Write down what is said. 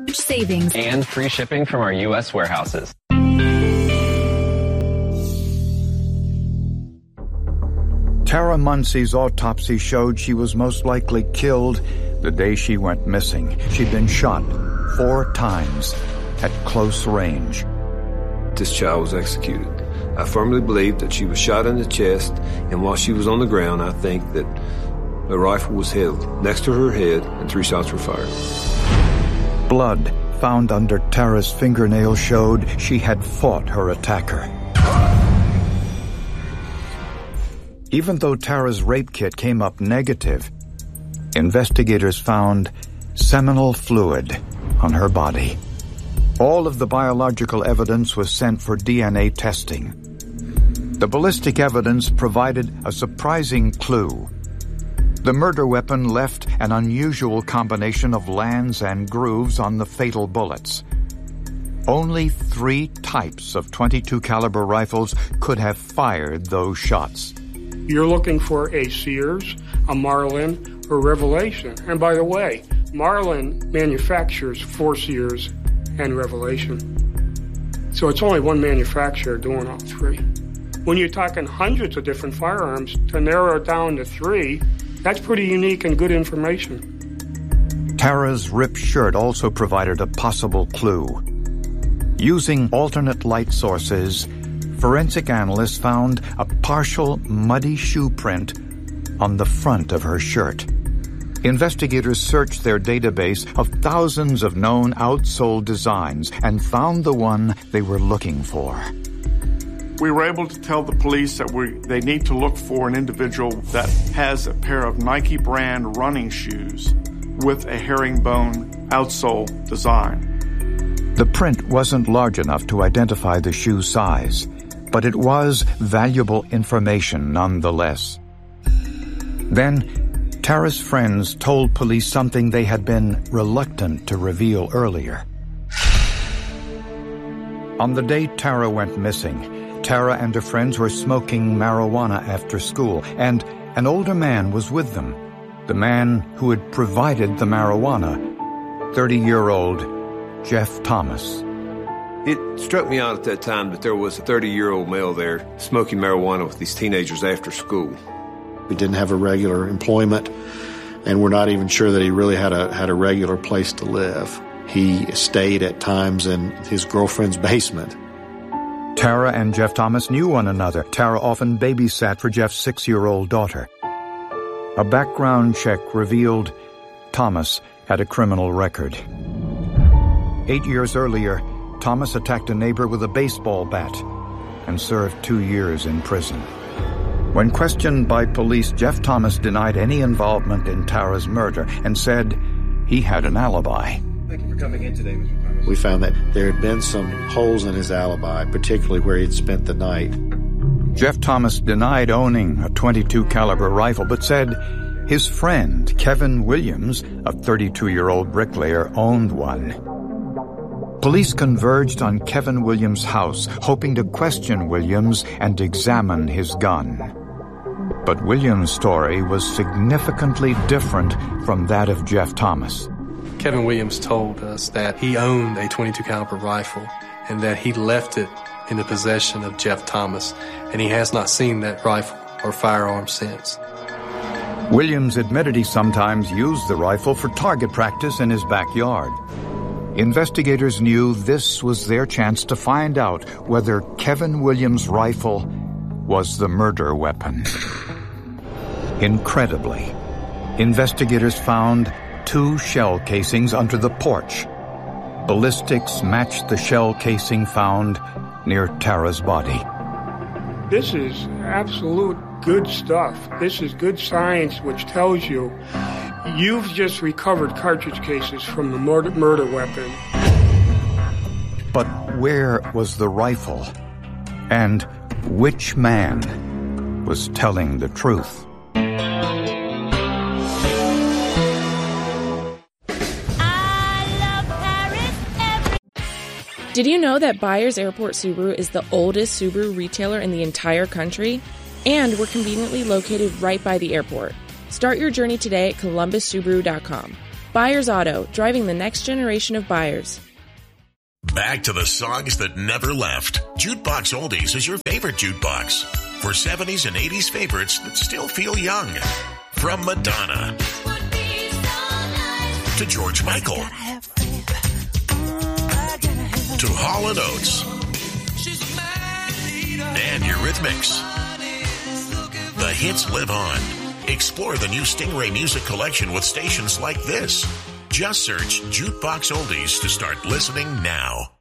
savings, and free shipping from our U.S. warehouses. Tara Munsey's autopsy showed she was most likely killed the day she went missing. She'd been shot 4 times at close range. This child was executed. I firmly believe that she was shot in the chest, and while she was on the ground, I think that a rifle was held next to her head and 3 shots were fired. Blood found under Tara's fingernail showed she had fought her attacker. Even though Tara's rape kit came up negative, investigators found seminal fluid on her body. All of the biological evidence was sent for DNA testing. The ballistic evidence provided a surprising clue. The murder weapon left an unusual combination of lands and grooves on the fatal bullets. Only 3 types of .22 caliber rifles could have fired those shots. You're looking for a Sears, a Marlin, or Revelation. And by the way, Marlin manufactures for Sears and Revelation. So it's only one manufacturer doing all 3. When you're talking hundreds of different firearms, to narrow it down to 3, that's pretty unique and good information. Tara's ripped shirt also provided a possible clue. Using alternate light sources, forensic analysts found a partial muddy shoe print on the front of her shirt. Investigators searched their database of thousands of known outsole designs and found the one they were looking for. We were able to tell the police that they need to look for an individual that has a pair of Nike brand running shoes with a herringbone outsole design. The print wasn't large enough to identify the shoe size, but it was valuable information nonetheless. Then, Tara's friends told police something they had been reluctant to reveal earlier. On the day Tara went missing, Tara and her friends were smoking marijuana after school, and an older man was with them. The man who had provided the marijuana, 30-year-old Jeff Thomas. It struck me out at that time that there was a 30-year-old male there smoking marijuana with these teenagers after school. He didn't have a regular employment, and we're not even sure that he really had a regular place to live. He stayed at times in his girlfriend's basement. Tara and Jeff Thomas knew one another. Tara often babysat for Jeff's 6-year-old daughter. A background check revealed Thomas had a criminal record. 8 years earlier, Thomas attacked a neighbor with a baseball bat and served 2 years in prison. When questioned by police, Jeff Thomas denied any involvement in Tara's murder and said he had an alibi. Thank you for coming in today, Mr. Thomas. We found that there had been some holes in his alibi, particularly where he had spent the night. Jeff Thomas denied owning a .22 caliber rifle, but said his friend, Kevin Williams, a 32-year-old bricklayer, owned one. Police converged on Kevin Williams' house, hoping to question Williams and examine his gun. But Williams' story was significantly different from that of Jeff Thomas. Kevin Williams told us that he owned a .22 caliber rifle and that he left it in the possession of Jeff Thomas, and he has not seen that rifle or firearm since. Williams admitted he sometimes used the rifle for target practice in his backyard. Investigators knew this was their chance to find out whether Kevin Williams' rifle was the murder weapon. Incredibly, investigators found 2 shell casings under the porch. Ballistics matched the shell casing found near Tara's body. This is absolute good stuff. This is good science, which tells you you've just recovered cartridge cases from the murder weapon. But where was the rifle? And which man was telling the truth? Did you know that Byers Airport Subaru is the oldest Subaru retailer in the entire country? And we're conveniently located right by the airport. Start your journey today at ColumbusSubaru.com. Buyers Auto, driving the next generation of buyers. Back to the songs that never left. Jukebox Oldies is your favorite jukebox. For 70s and 80s favorites that still feel young. From Madonna to George Michael to Hall & Oates and Eurythmics. The hits live on. Explore the new Stingray Music Collection with stations like this. Just search Jukebox Oldies to start listening now.